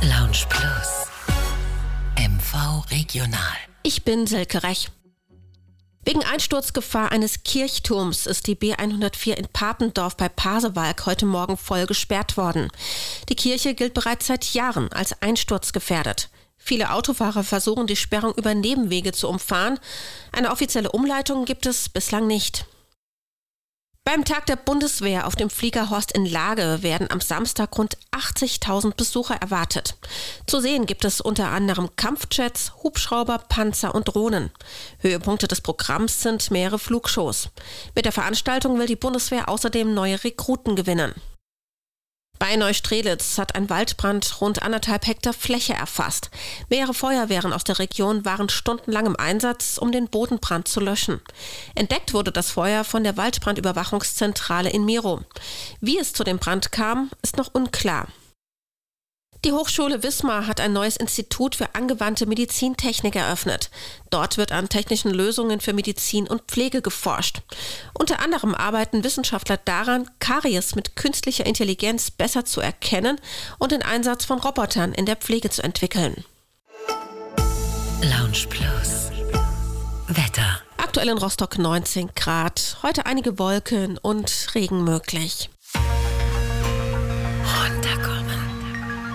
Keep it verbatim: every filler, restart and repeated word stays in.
Lounge Plus. M V Regional. Ich bin Silke Rech. Wegen Einsturzgefahr eines Kirchturms ist die B hundertvier in Papendorf bei Pasewalk heute Morgen voll gesperrt worden. Die Kirche gilt bereits seit Jahren als einsturzgefährdet. Viele Autofahrer versuchen, die Sperrung über Nebenwege zu umfahren. Eine offizielle Umleitung gibt es bislang nicht. Beim Tag der Bundeswehr auf dem Flieger Horst in Lage werden am Samstag rund achtzigtausend Besucher erwartet. Zu sehen gibt es unter anderem Kampfjets, Hubschrauber, Panzer und Drohnen. Höhepunkte des Programms sind mehrere Flugshows. Mit der Veranstaltung will die Bundeswehr außerdem neue Rekruten gewinnen. Bei Neustrelitz hat ein Waldbrand rund anderthalb Hektar Fläche erfasst. Mehrere Feuerwehren aus der Region waren stundenlang im Einsatz, um den Bodenbrand zu löschen. Entdeckt wurde das Feuer von der Waldbrandüberwachungszentrale in Miro. Wie es zu dem Brand kam, ist noch unklar. Die Hochschule Wismar hat ein neues Institut für angewandte Medizintechnik eröffnet. Dort wird an technischen Lösungen für Medizin und Pflege geforscht. Unter anderem arbeiten Wissenschaftler daran, Karies mit künstlicher Intelligenz besser zu erkennen und den Einsatz von Robotern in der Pflege zu entwickeln. Lounge Plus. Wetter. Aktuell in Rostock neunzehn Grad, heute einige Wolken und Regen möglich.